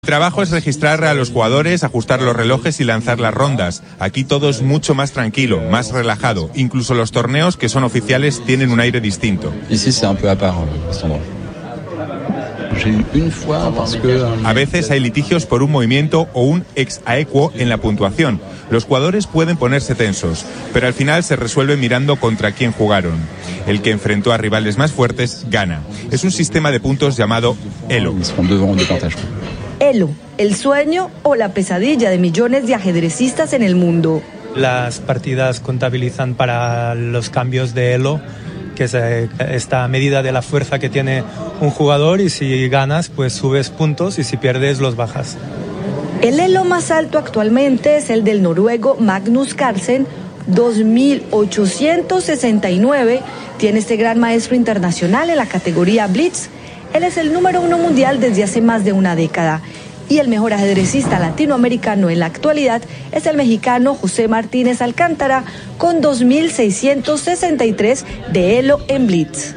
El trabajo es registrar a los jugadores, ajustar los relojes y lanzar las rondas. Aquí todo es mucho más tranquilo, más relajado. Incluso los torneos que son oficiales tienen un aire distinto. A veces hay litigios por un movimiento o un ex aequo en la puntuación. Los jugadores pueden ponerse tensos, pero al final se resuelve mirando contra quién jugaron. El que enfrentó a rivales más fuertes gana. Es un sistema de puntos llamado Elo. Elo, el sueño o la pesadilla de millones de ajedrecistas en el mundo. Las partidas contabilizan para los cambios de Elo, que es esta medida de la fuerza que tiene un jugador, y si ganas pues subes puntos y si pierdes los bajas. El Elo más alto actualmente es el del noruego Magnus Carlsen, 2.869. Tiene este gran maestro internacional en la categoría Blitz. Él es el número 1 mundial desde hace más de una década. Y el mejor ajedrecista latinoamericano en la actualidad es el mexicano José Martínez Alcántara, con 2.663 de Elo en Blitz.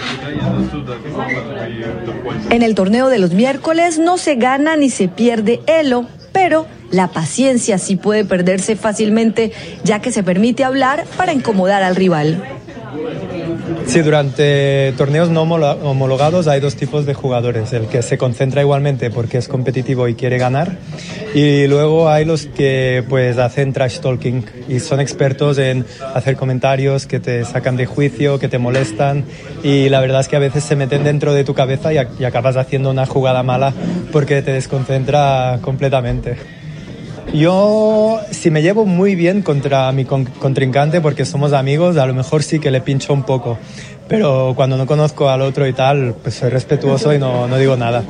En el torneo de los miércoles no se gana ni se pierde Elo, pero la paciencia sí puede perderse fácilmente, ya que se permite hablar para incomodar al rival. Sí, durante torneos no homologados hay dos tipos de jugadores: el que se concentra igualmente porque es competitivo y quiere ganar, y luego hay los que pues hacen trash talking y son expertos en hacer comentarios que te sacan de juicio, que te molestan, y la verdad es que a veces se meten dentro de tu cabeza y acabas haciendo una jugada mala porque te desconcentra completamente. Yo, si me llevo muy bien contra mi contrincante porque somos amigos, a lo mejor sí que le pincho un poco, pero cuando no conozco al otro y tal, pues soy respetuoso y no digo nada.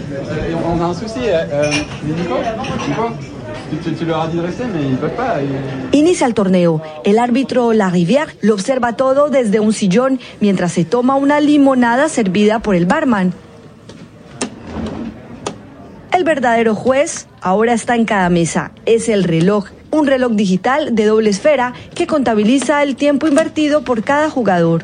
Inicia el torneo. El árbitro Larivière lo observa todo desde un sillón mientras se toma una limonada servida por el barman. El verdadero juez ahora está en cada mesa. Es el reloj, un reloj digital de doble esfera que contabiliza el tiempo invertido por cada jugador.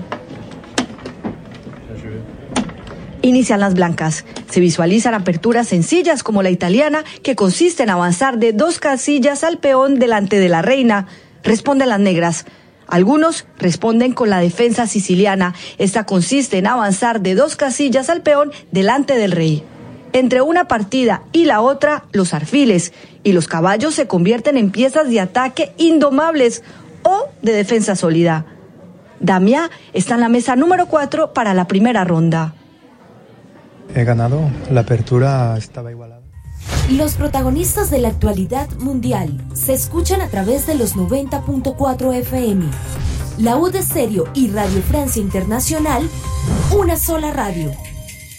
Inician las blancas. Se visualizan aperturas sencillas como la italiana, que consiste en avanzar de 2 casillas al peón delante de la reina. Responden las negras. Algunos responden con la defensa siciliana. Esta consiste en avanzar de 2 casillas al peón delante del rey. Entre una partida y la otra, los alfiles y los caballos se convierten en piezas de ataque indomables o de defensa sólida. Damià está en la mesa número 4 para la primera ronda. He ganado, la apertura estaba igualada. Los protagonistas de la actualidad mundial se escuchan a través de los 90.4 FM. La U de Stereo y Radio Francia Internacional, una sola radio.